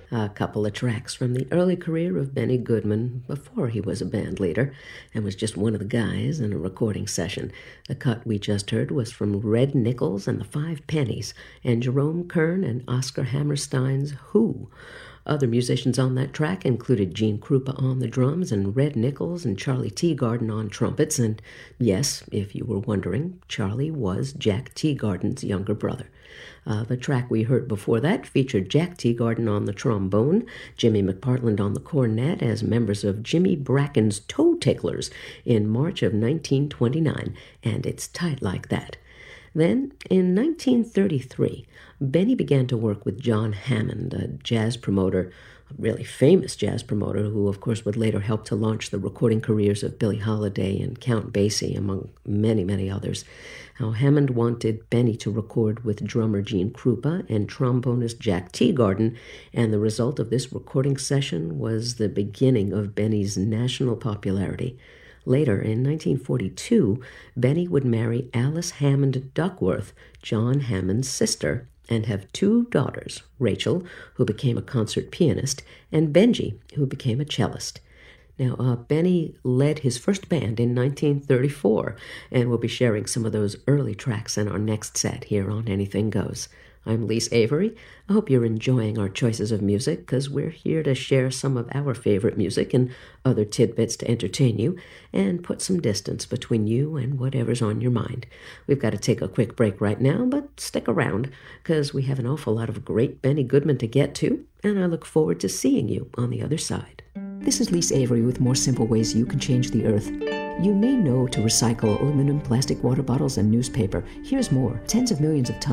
A couple of tracks from the early career of Benny Goodman before he was a band leader and was just one of the guys in a recording session. The cut we just heard was from Red Nichols and the Five Pennies and Jerome Kern and Oscar Hammerstein's Who. Other musicians on that track included Gene Krupa on the drums and Red Nichols and Charlie Teagarden on trumpets. And yes, if you were wondering, Charlie was Jack Teagarden's younger brother. The track we heard before that featured Jack Teagarden on the trombone, Jimmy McPartland on the cornet as members of Jimmy Bracken's Toe Ticklers in March of 1929, and it's tight like that. Then, in 1933, Benny began to work with John Hammond, a jazz promoter, a really famous jazz promoter who, of course, would later help to launch the recording careers of Billie Holiday and Count Basie, among many, many others. Now, Hammond wanted Benny to record with drummer Gene Krupa and trombonist Jack Teagarden, and the result of this recording session was the beginning of Benny's national popularity. Later, in 1942, Benny would marry Alice Hammond Duckworth, John Hammond's sister, and have two daughters, Rachel, who became a concert pianist, and Benji, who became a cellist. Now, Benny led his first band in 1934, and we'll be sharing some of those early tracks in our next set here on Anything Goes. I'm Lise Avery. I hope you're enjoying our choices of music, because we're here to share some of our favorite music and other tidbits to entertain you and put some distance between you and whatever's on your mind. We've got to take a quick break right now, but stick around, because we have an awful lot of great Benny Goodman to get to, and I look forward to seeing you on the other side. This is Lise Avery with more simple ways you can change the earth. You may know to recycle aluminum, plastic water bottles, and newspaper. Here's more. Tens of millions of tons